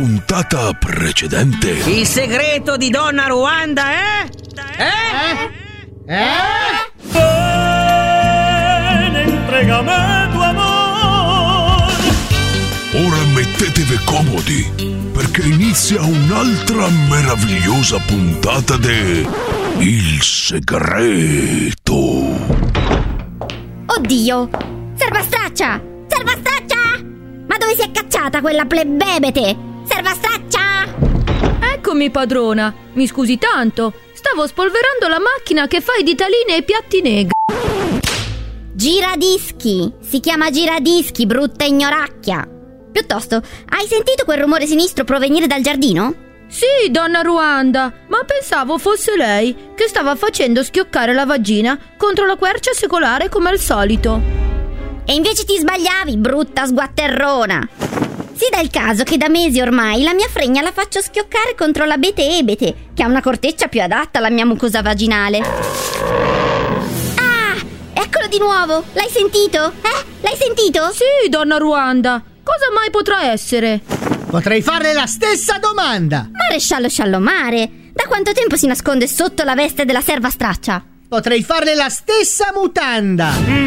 puntata precedente. Il segreto di Donna Ruanda è? Ven, entrégame tu amor. Ora mettetevi comodi, perché inizia un'altra meravigliosa puntata de Il segreto. Oddio! Servastraccia! Servastraccia! Ma dove si è cacciata quella plebebete? Servastraccia! Eccomi, padrona. Mi scusi tanto. Stavo spolverando la macchina che fa i ditaline e i piatti negri. Giradischi! Si chiama giradischi, brutta ignoracchia! Piuttosto, hai sentito quel rumore sinistro provenire dal giardino? Sì, donna Ruanda, ma pensavo fosse lei che stava facendo schioccare la vagina contro la quercia secolare come al solito. E invece ti sbagliavi, brutta sguatterrona! Si dà il caso che da mesi ormai la mia fregna la faccio schioccare contro l'abete ebete, che ha una corteccia più adatta alla mia mucosa vaginale. Ah! Eccolo di nuovo! L'hai sentito? L'hai sentito? Sì, donna Ruanda. Cosa mai potrà essere? Potrei farle la stessa domanda. Maresciallo Sciallomare, da quanto tempo si nasconde sotto la veste della servastraccia? Potrei farle la stessa mutanda.